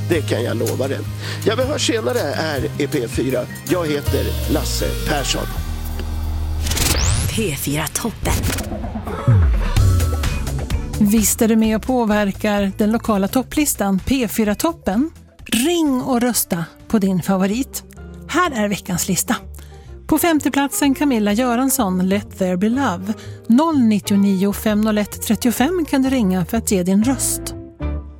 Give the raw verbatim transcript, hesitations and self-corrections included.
Det kan jag lova dig. Ja, vi hörs senare här i P fyra. Jag heter Lasse Persson. P fyra Toppen. Visst är du med och påverkar den lokala topplistan P fyra Toppen? Ring och rösta på din favorit. Här är veckans lista. På femte platsen Camilla Göransson, Let There Be Love. noll nio nio fem noll ett tre fem kan du ringa för att ge din röst.